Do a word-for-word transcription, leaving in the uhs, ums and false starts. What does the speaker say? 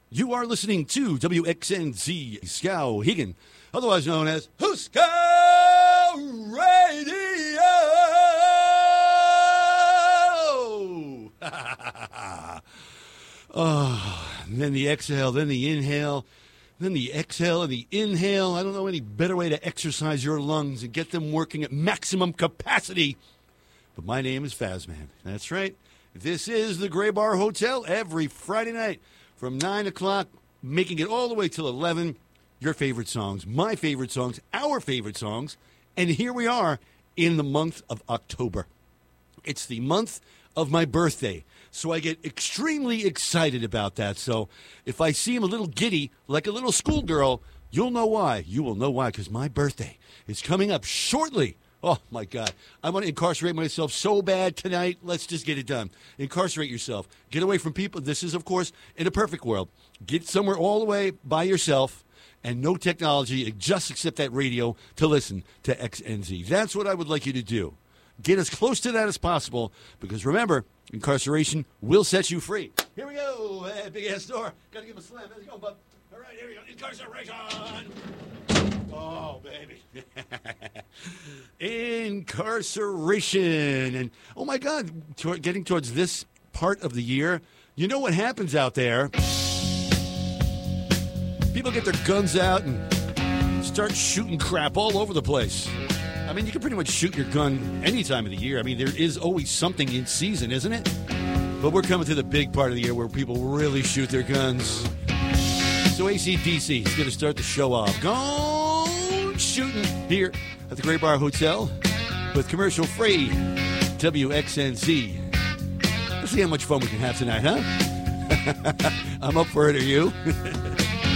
You are listening to W X N Z Skowhegan, otherwise known as Huska Radio. Oh, and then the exhale, then the inhale, then the exhale and the inhale. I don't know any better way to exercise your lungs and get them working at maximum capacity. But my name is Fazman. That's right. This is the Gray Bar Hotel every Friday night from nine o'clock, making it all the way till eleven. Your favorite songs, my favorite songs, our favorite songs. And here we are in the month of October. It's the month of my birthday. So I get extremely excited about that. So if I seem a little giddy, like a little schoolgirl, you'll know why. You will know why, because my birthday is coming up shortly. Oh, my God. I want to incarcerate myself so bad tonight. Let's just get it done. Incarcerate yourself. Get away from people. This is, of course, in a perfect world. Get somewhere all the way by yourself and no technology. Just accept that radio to listen to X N Z. That's what I would like you to do. Get as close to that as possible because, remember, incarceration will set you free. Here we go. Hey, big-ass door. Got to give him a slam. Let's go, bub. All right, here we go. Incarceration. Oh, baby. Incarceration. And, oh, my God, toward, getting towards this part of the year, you know what happens out there? People get their guns out and start shooting crap all over the place. I mean, you can pretty much shoot your gun any time of the year. I mean, there is always something in season, isn't it? But we're coming to the big part of the year where people really shoot their guns. So A C D C is going to start the show off. Gone shooting here at the Gray Bar Hotel with commercial-free W X N Z. Let's see how much fun we can have tonight, huh? I'm up for it, are you?